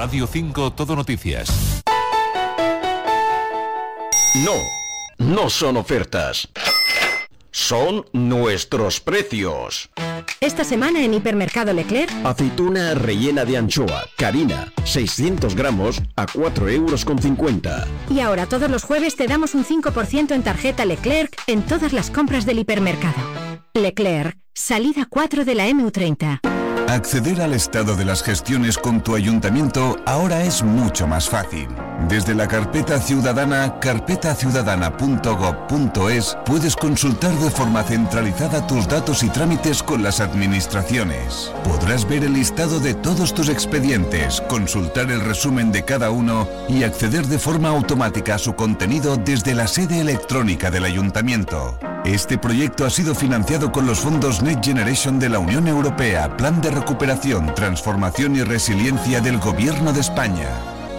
Radio 5 Todo Noticias. No son ofertas. Son nuestros precios. Esta semana en Hipermercado Leclerc, aceituna rellena de anchoa, Carina, 600 gramos a 4,50 €. Y ahora todos los jueves te damos un 5% en tarjeta Leclerc en todas las compras del hipermercado. Leclerc, salida 4 de la MU30. Acceder al estado de las gestiones con tu ayuntamiento ahora es mucho más fácil. Desde la carpeta ciudadana, carpetaciudadana.gov.es, puedes consultar de forma centralizada tus datos y trámites con las administraciones. Podrás ver el listado de todos tus expedientes, consultar el resumen de cada uno y acceder de forma automática a su contenido desde la sede electrónica del ayuntamiento. Este proyecto ha sido financiado con los fondos Next Generation de la Unión Europea, Plan de Recuperación, Transformación y Resiliencia del Gobierno de España.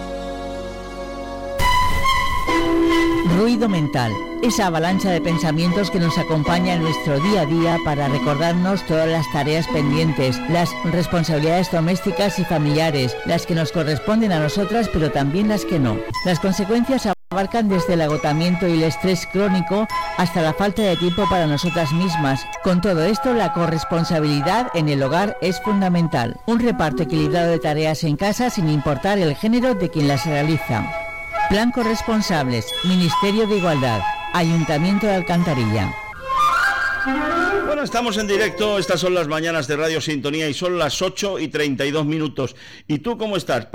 Ruido mental, esa avalancha de pensamientos que nos acompaña en nuestro día a día para recordarnos todas las tareas pendientes, las responsabilidades domésticas y familiares, las que nos corresponden a nosotras pero también las que no. Las consecuencias abarcan desde el agotamiento y el estrés crónico hasta la falta de tiempo para nosotras mismas. Con todo esto, la corresponsabilidad en el hogar es fundamental. Un reparto equilibrado de tareas en casa sin importar el género de quien las realiza. Plan Corresponsables, Ministerio de Igualdad, Ayuntamiento de Alcantarilla. Bueno, estamos en directo, estas son las mañanas de Radio Sintonía y son las 8:32. ¿Y tú cómo estás?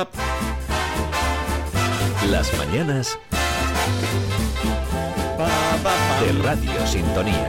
Las mañanas de Radio Sintonía.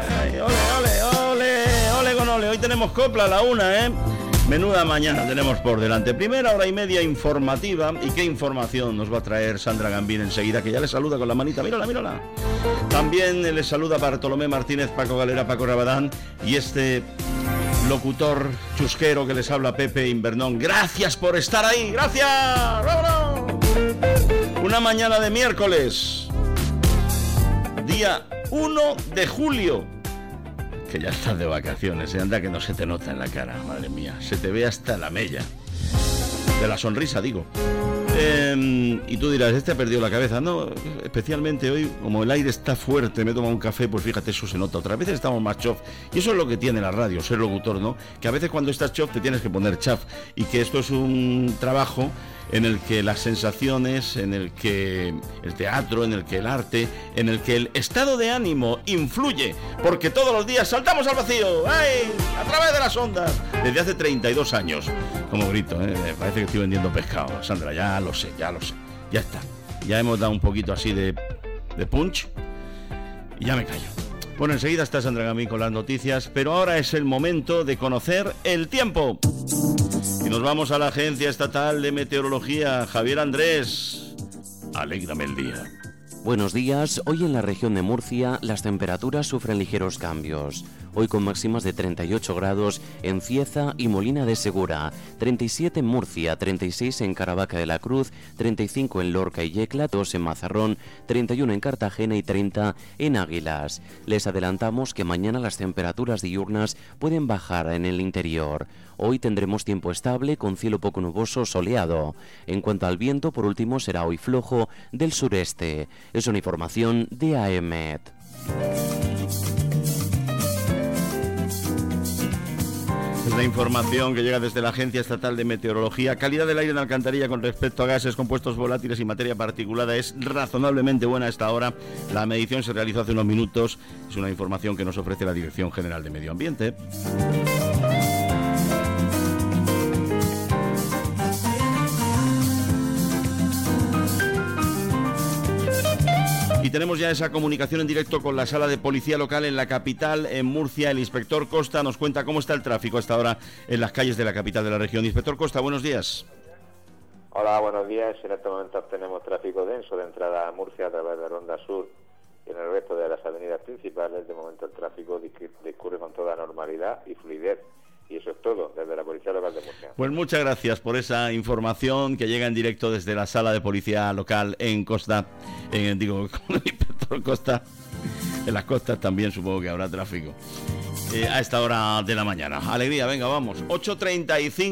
Ole con ole, hoy tenemos copla a la 1, ¿eh? Menuda mañana tenemos por delante. Primera hora y media informativa. ¿Y qué información nos va a traer Sandra Gambín enseguida? Que ya le saluda con la manita. Mírala. También le saluda Bartolomé Martínez, Paco Galera, Paco Rabadán y este locutor chusquero que les habla, Pepe Invernón. Gracias por estar ahí. ¡Gracias! ¡Vámonos! Una mañana de miércoles, día 1 de julio. Que ya estás de vacaciones, anda que no se te nota en la cara, madre mía, se te ve hasta la mella, de la sonrisa digo. Y tú dirás, ha perdido la cabeza. No, especialmente hoy, como el aire está fuerte, me he tomado un café, pues fíjate, eso se nota. Otras veces estamos más chof, y eso es lo que tiene la radio, ser locutor, ¿no? Que a veces cuando estás chof te tienes que poner chaf, y que esto es un trabajo en el que las sensaciones, en el que el teatro, en el que el arte, en el que el estado de ánimo influye, porque todos los días saltamos al vacío, ¡ay!, a través de las ondas, desde hace 32 años, como grito, parece que estoy vendiendo pescado, Sandra, ya lo sé, ya está, ya hemos dado un poquito así de punch, y ya me callo. Bueno, enseguida está Sandra Gambín con las noticias, pero ahora es el momento de conocer el tiempo. Y nos vamos a la Agencia Estatal de Meteorología. Javier Andrés, alégrame el día. Buenos días. Hoy en la región de Murcia las temperaturas sufren ligeros cambios. Hoy con máximas de 38 grados en Cieza y Molina de Segura, 37 en Murcia, 36 en Caravaca de la Cruz, 35 en Lorca y Yecla, 2 en Mazarrón, 31 en Cartagena y 30 en Águilas. Les adelantamos que mañana las temperaturas diurnas pueden bajar en el interior. Hoy tendremos tiempo estable con cielo poco nuboso soleado. En cuanto al viento, por último, será hoy flojo del sureste. Es una información de AEMET. Es la información que llega desde la Agencia Estatal de Meteorología. Calidad del aire en Alcantarilla con respecto a gases, compuestos volátiles y materia particulada es razonablemente buena a esta hora. La medición se realizó hace unos minutos. Es una información que nos ofrece la Dirección General de Medio Ambiente. Y tenemos ya esa comunicación en directo con la sala de policía local en la capital, en Murcia. El inspector Costa nos cuenta cómo está el tráfico hasta ahora en las calles de la capital de la región. Inspector Costa, buenos días. Hola, buenos días. En este momento tenemos tráfico denso de entrada a Murcia a través de Ronda Sur y en el resto de las avenidas principales. De momento el tráfico discurre con toda normalidad y fluidez. Y eso es todo, desde la Policía Local de Murcia. Pues muchas gracias por esa información que llega en directo desde la sala de policía local en Costa. Con el inspector Costa. En las costas también supongo que habrá tráfico. A esta hora de la mañana. Alegría, venga, vamos. 8:35.